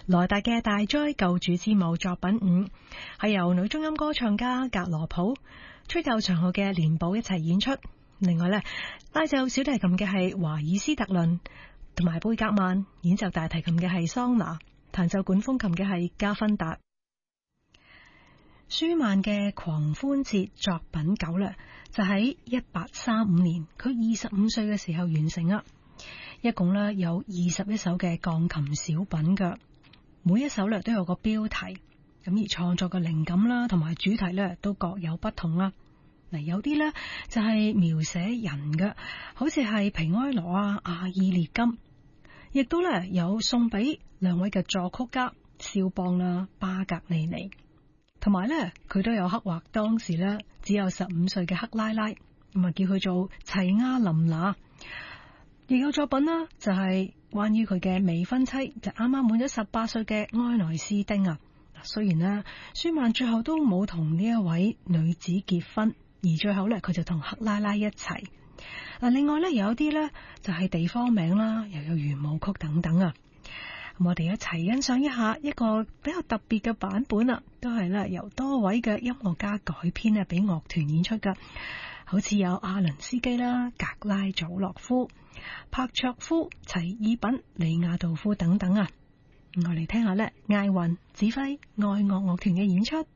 萊達嘅大災救主之母作品5，係由女中音歌唱家格羅普、吹奏長號嘅連寶一齊演出。另外呢，拉奏小提琴嘅係華爾斯特倫同埋貝格曼，演奏大提琴嘅係桑拿，彈奏管風琴嘅係加芬達。舒曼嘅狂歡節作品9呢，就喺1835年佢25歲嘅時候完成啦。一共呢有21首嘅鋼琴小品嘅，每一首呢都有個標題，咁而創作嘅靈感啦同埋主題呢都各有不同啦。嗱，有啲呢就係描寫人嘅，好似係皮埃羅啊、阿爾列金，亦都呢有送俾兩位嘅作曲家肖邦啦、巴格尼尼，同埋呢佢都有刻畫當時呢只有15歲嘅克拉拉，咁啊叫佢做齊亞琳娜。亦有作品啦，就係關於佢嘅未婚妻，就啱啱滿咗18歲嘅埃萊斯丁啊。雖然呢舒曼最後都冇同呢一位女子結婚，而最後呢佢就同克拉拉一齊。嗱，另外呢有啲呢就係地方名啦，又有圓舞曲等等啊。咁我哋一齊欣賞一下一個比較特別嘅版本啊，都係咧由多位嘅音樂家改編啊，俾樂團演出噶。好似有阿倫斯基啦、格拉祖洛夫、柏卓夫、齊爾品、李亞道夫等等啊。我嚟聽下呢艾雲指揮愛樂樂團嘅演出。